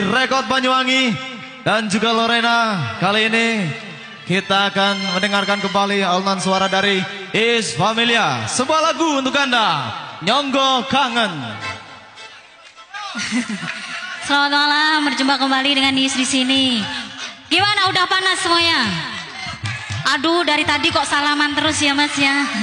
Rekod Banyuwangi dan juga Lorena. Kali ini kita akan mendengarkan kembali alunan suara dari Is Familia. Sebuah lagu untuk Anda, Nyonggo Kangen. Selamat malam, berjumpa kembali dengan Is di sini. Gimana, udah panas semuanya? Aduh, dari tadi kok salaman terus ya Mas ya.